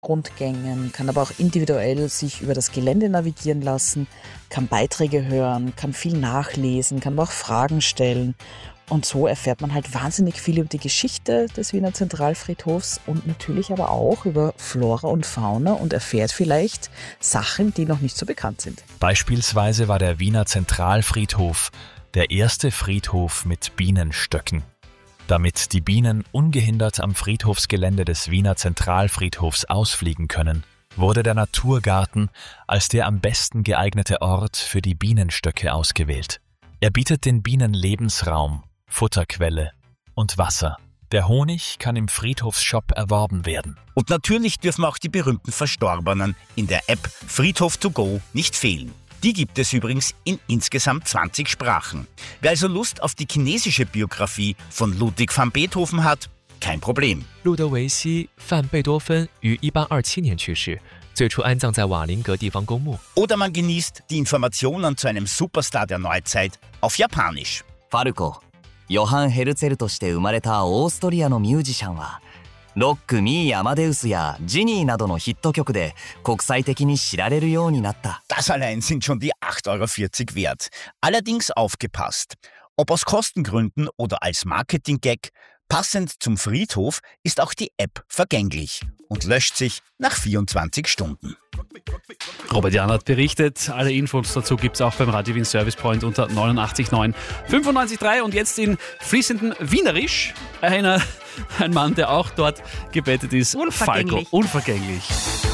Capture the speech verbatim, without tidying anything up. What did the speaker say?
Rundgängen, kann aber auch individuell sich über das Gelände navigieren lassen, kann Beiträge hören, kann viel nachlesen, kann aber auch Fragen stellen. Und so erfährt man halt wahnsinnig viel über die Geschichte des Wiener Zentralfriedhofs und natürlich aber auch über Flora und Fauna und erfährt vielleicht Sachen, die noch nicht so bekannt sind. Beispielsweise war der Wiener Zentralfriedhof der erste Friedhof mit Bienenstöcken. Damit die Bienen ungehindert am Friedhofsgelände des Wiener Zentralfriedhofs ausfliegen können, wurde der Naturgarten als der am besten geeignete Ort für die Bienenstöcke ausgewählt. Er bietet den Bienen Lebensraum, Futterquelle und Wasser. Der Honig kann im Friedhofsshop erworben werden. Und natürlich dürfen auch die berühmten Verstorbenen in der App Friedhof to go nicht fehlen. Die gibt es übrigens in insgesamt zwanzig Sprachen. Wer also Lust auf die chinesische Biografie von Ludwig van Beethoven hat, kein Problem. 路德维希·范贝多芬于一八二七年去世，最初安葬在瓦林格地方公墓。 Oder man genießt die Informationen zu einem Superstar der Neuzeit auf Japanisch. ファルコ、ヨハン・ヘルツェルとして生まれたオーストリアのミュージシャンは、ロック・ミー・アマデウスやジニーなどのヒット曲で国際的に知られるようになった。 Das allein sind schon die acht Euro vierzig wert. Allerdings aufgepasst. Ob aus Kostengründen oder als Marketing-Gag, passend zum Friedhof ist auch die App vergänglich und löscht sich nach vierundzwanzig Stunden. Robert Jan hat berichtet. Alle Infos dazu gibt es auch beim Radio Wien Service Point unter neunundachtzig neun fünfundneunzig drei und jetzt in fließendem Wienerisch einer, ein Mann, der auch dort gebettet ist. Unvergänglich. Falco, unvergänglich.